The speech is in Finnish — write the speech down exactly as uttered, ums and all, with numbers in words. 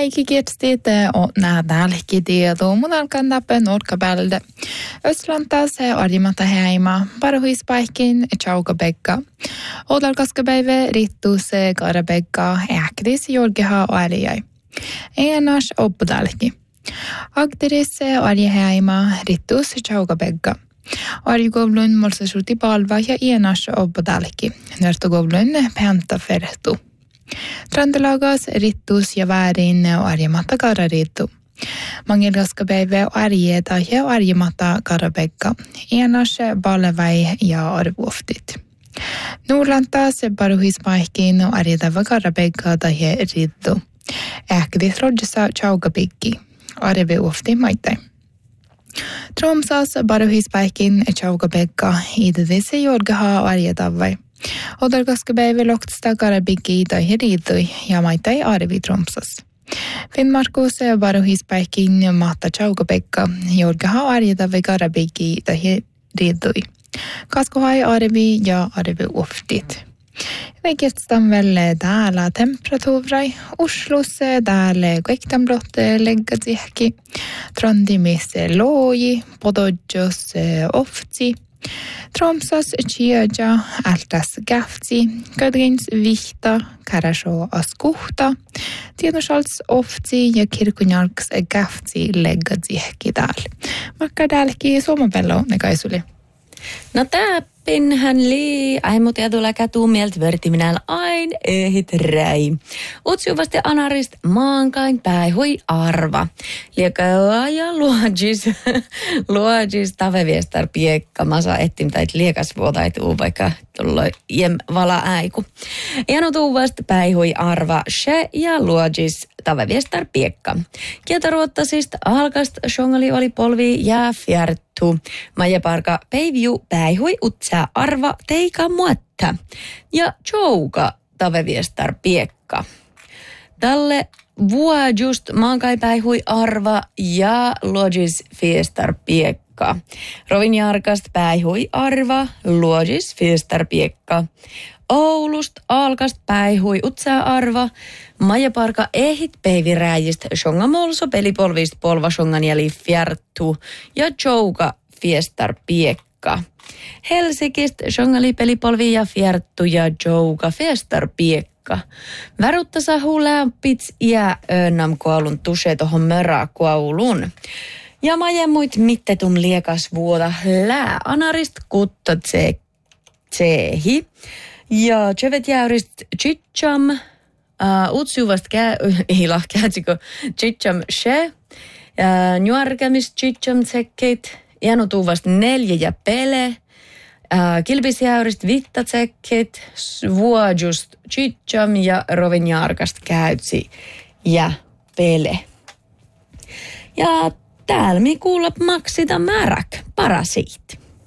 kaikki kietstit och nädälki tieto mun alkan tappe nurkabälde. Östlantas arjimata heima, parahuispaikin Chaukabekka. Odalkaskapäivä rittus Karabekka, äkdis jorgeha arjai. Enas oppudalki. Agteris arjeheima rittus Chaukabekka. Arjugovlun molsasuti palva ja enas oppudalki. Nörtogovlun penta fertu. Trandelagas rittus ja väärin arjemata kararittu. Mangelgaskapäivä arjeta ja arjemata karabekka. Enas balevai ja arvuoftit. Nuurlantas paruhispaihkin arjetava karabekka tai rittu. Äkdis rodjassa chaukapikki. Arvuofti maitai. Tromsas paruhispaihkin chaukapekka idedise jorgaha arjetavai. Odalkaskapäivä loktsta karabikki tai riittui ja maitai arvi Tromsas. Finnmarkus varuhispäikin mahta Chaukapekka, jorgaha arjetavi karabikki tai riittui. Kaskohai arvi ja arvi oftit. Veiketstam väl täällä temperatuurai. Oslossa täällä kaiktambrott leggatsihki. Trondimis looji, pododjos oftsi. Tromsas chiaja altas gaftsi, kadrins vihta, karasho askuhta, tiedosals oftsi ja kirkunjalks gaftsi leggatsihki täällä. Makka täälläkin suomapello ne kaisuli. No täppinhän lii, aimut ja tulee kätumielt vörtiminäl ain ehit räi. Utsuvasti anarist maankain päihui arva. Liekaa ja luodjis, luodjis taveviestar piekka. Masa ettim tait liekas vuotait uu vaikka tulloi jem vala äiku. Jano tuuvast päihui arva she ja luodjis taveviestar piekka. Kietaruottasist alkast shongali oli polvi ja fjärttu. Maja parka päivju päihui utsa arva teika muotta. Ja jouka taveviestar piekka. Tälle vuodjust maankai päihui arva ja luodjis fiestar piekka. Rovin jarkast päihui arva, luodjis fiestar piekka. Oulust alkast päihui utsa arva. Maja parka ehit päiviräjist shonga molso pelipolvist polva shongan jäli fjärttu ja jouka fiestar piekka. Helsingist shongali pelipolvi ja fjärttu ja jouka fiestar piekka. Värutta sahu lämpits ja önnam kuolun tuse tohon mörä kuolun. Ja maja muit mittetun liekas vuoda lää anarist kutta tse tsehi. Ja tsevet jäyrist chicham. Uh, utsuvast käy, ei lahkäätsikö, chicham she, uh, nuarkamis chicham tsekkeit, janutuvast neljä ja pele, uh, kilpisjäyrist vitta tsekkeit, vuodjust chicham ja rovinjarkast käytsi ja pele. Ja täällä mi kuulla maksita märäk, parasiit.